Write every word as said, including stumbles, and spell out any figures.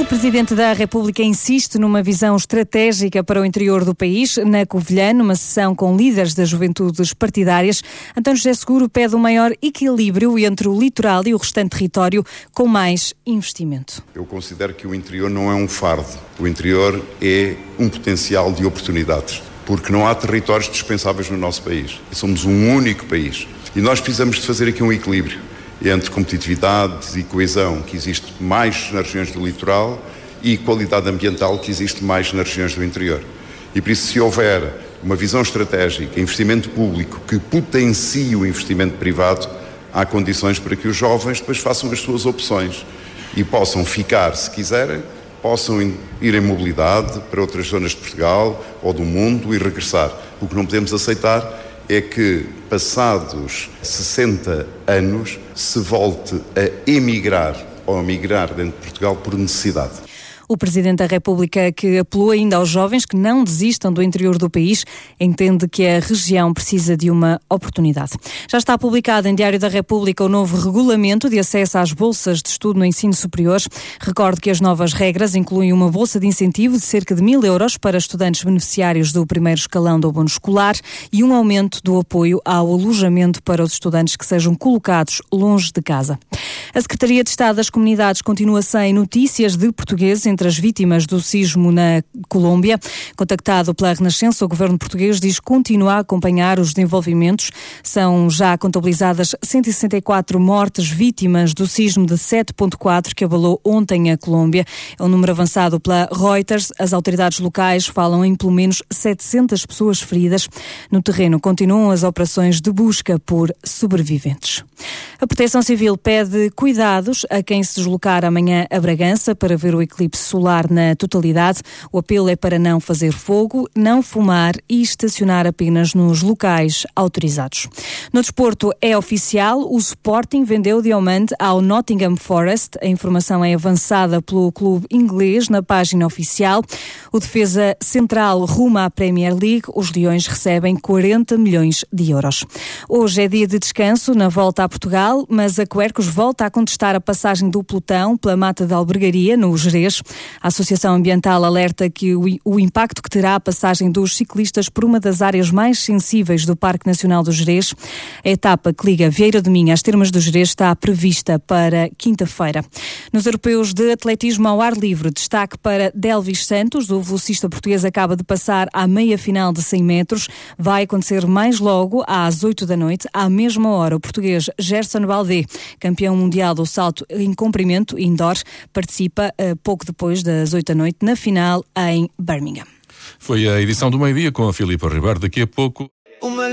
O Presidente da República insiste numa visão estratégica para o interior do país. Na Covilhã, numa sessão com líderes das juventudes partidárias, António José Seguro pede um maior equilíbrio entre o litoral e o restante território, com mais investimento. Eu considero que o interior não é um fardo. O interior é um potencial de oportunidades, porque não há territórios dispensáveis no nosso país. Somos um único país. E nós precisamos de fazer aqui um equilíbrio entre competitividade e coesão, que existe mais nas regiões do litoral, e qualidade ambiental, que existe mais nas regiões do interior. E por isso, se houver uma visão estratégica, investimento público, que potencie o investimento privado, há condições para que os jovens depois façam as suas opções e possam ficar, se quiserem, possam ir em mobilidade para outras zonas de Portugal ou do mundo e regressar. O que não podemos aceitar é que, passados sessenta anos, se volte a emigrar ou a migrar dentro de Portugal por necessidade. O Presidente da República, que apelou ainda aos jovens que não desistam do interior do país, entende que a região precisa de uma oportunidade. Já está publicado em Diário da República o novo regulamento de acesso às bolsas de estudo no ensino superior. Recordo que as novas regras incluem uma bolsa de incentivo de cerca de mil euros para estudantes beneficiários do primeiro escalão do abono escolar e um aumento do apoio ao alojamento para os estudantes que sejam colocados longe de casa. A Secretaria de Estado das Comunidades continua sem notícias de portugueses entre as vítimas do sismo na Colômbia. Contactado pela Renascença, o governo português diz que continua a acompanhar os desenvolvimentos. São já contabilizadas cento e sessenta e quatro mortes vítimas do sismo de sete ponto quatro que abalou ontem a Colômbia. É um número avançado pela Reuters. As autoridades locais falam em pelo menos setecentas pessoas feridas. No terreno continuam as operações de busca por sobreviventes. A Proteção Civil pede cuidados a quem se deslocar amanhã a Bragança para ver o eclipse solar na totalidade. O apelo é para não fazer fogo, não fumar e estacionar apenas nos locais autorizados. No desporto é oficial, o Sporting vendeu Diomande ao Nottingham Forest. A informação é avançada pelo clube inglês na página oficial. O defesa central ruma à Premier League. Os Leões recebem quarenta milhões de euros. Hoje é dia de descanso na volta a Portugal, mas a Quercus volta a contestar a passagem do pelotão pela Mata de Albergaria, no Gerês. A Associação Ambiental alerta que o, o impacto que terá a passagem dos ciclistas por uma das áreas mais sensíveis do Parque Nacional do Gerês. A etapa que liga Vieira do Minho às Termas do Gerês está prevista para quinta-feira. Nos europeus de atletismo ao ar livre, destaque para Delvis Santos. O velocista português acaba de passar à meia-final de cem metros. Vai acontecer mais logo, às oito da noite, à mesma hora. O português Gerson Baldé, campeão mundial do salto em comprimento indoor, participa uh, pouco depois das oito da noite na final em Birmingham. Foi a edição do meio-dia com a Filipa Ribeiro. Daqui a pouco...